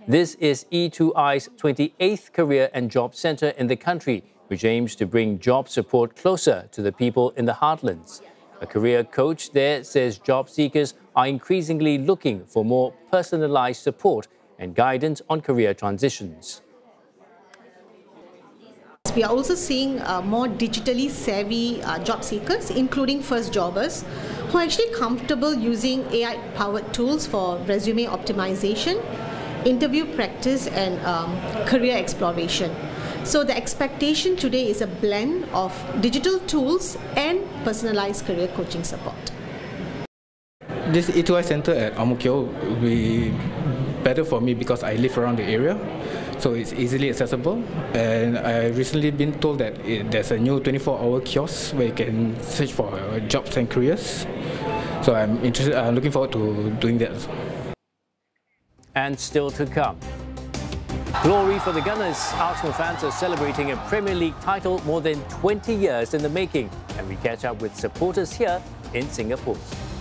This is E2I's 28th Career and Job Centre in the country, which aims to bring job support closer to the people in the heartlands. A career coach there says job seekers are increasingly looking for more personalised support and guidance on career transitions. We are also seeing more digitally savvy job seekers, including first jobbers, who are actually comfortable using AI-powered tools for resume optimization, interview practice and career exploration. So the expectation today is a blend of digital tools and personalized career coaching support. This E2I Centre at Ang Mo Kio will be better for me because I live around the area, so it's easily accessible. And I've recently been told that there's a new 24-hour kiosk where you can search for jobs and careers. So I'm looking forward to doing that. And still to come. Glory for the Gunners. Arsenal fans are celebrating a Premier League title more than 20 years in the making. And we catch up with supporters here in Singapore.